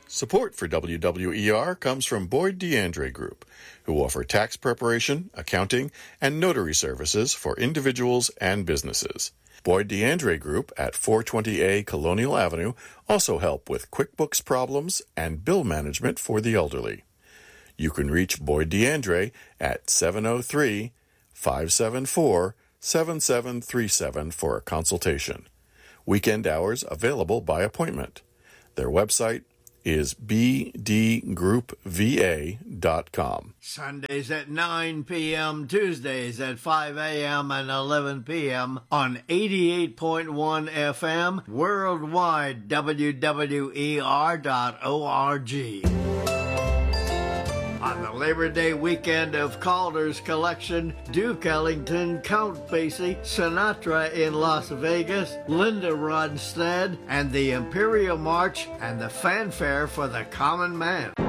Support for WWER comes from Boyd DeAndre Group, who offer tax preparation, accounting, and notary services for individuals and businesses. Boyd DeAndre Group at 420A Colonial Avenue also help with QuickBooks problems and bill management for the elderly. You can reach Boyd DeAndre at 703-574-7737 for a consultation. Weekend hours available by appointment. Their website is bdgroupva.com. Sundays at 9 p.m., Tuesdays at 5 a.m. and 11 p.m. on 88.1 FM, worldwide, wwer.org. On the Labor Day weekend of Calder's collection, Duke Ellington, Count Basie, Sinatra in Las Vegas, Linda Ronstadt, and the Imperial March and the fanfare for the common man.